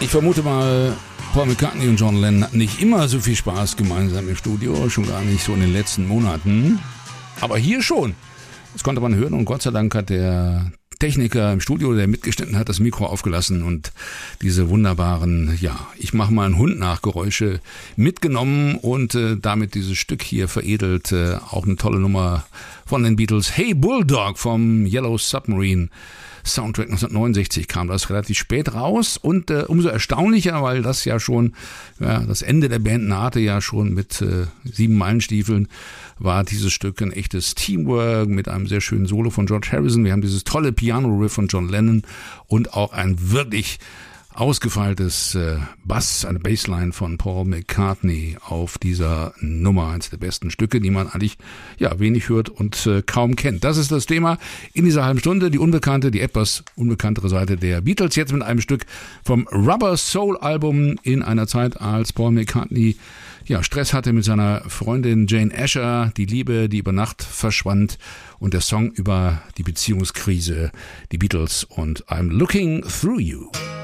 Ich vermute mal, Paul McCartney und John Lennon hatten nicht immer so viel Spaß gemeinsam im Studio, schon gar nicht so in den letzten Monaten. Aber hier schon. Das konnte man hören und Gott sei Dank hat der Techniker im Studio, der mitgeschnitten hat, das Mikro aufgelassen und diese wunderbaren, ich mache mal einen Hund nach Geräusche mitgenommen und damit dieses Stück hier veredelt. Auch eine tolle Nummer von den Beatles. Hey Bulldog vom Yellow Submarine Soundtrack 1969 kam das relativ spät raus und umso erstaunlicher, weil das ja schon, das Ende der Band nahte ja schon mit 7 Meilenstiefeln, war dieses Stück ein echtes Teamwork mit einem sehr schönen Solo von George Harrison. Wir haben dieses tolle Piano-Riff von John Lennon und auch ein wirklich ausgefeiltes Bass, eine Bassline von Paul McCartney auf dieser Nummer. Eines der besten Stücke, die man eigentlich wenig hört und kaum kennt. Das ist das Thema in dieser halben Stunde. Die unbekannte, die etwas unbekanntere Seite der Beatles. Jetzt mit einem Stück vom Rubber Soul Album in einer Zeit, als Paul McCartney Stress hatte mit seiner Freundin Jane Asher, die Liebe, die über Nacht verschwand und der Song über die Beziehungskrise, die Beatles und I'm Looking Through You.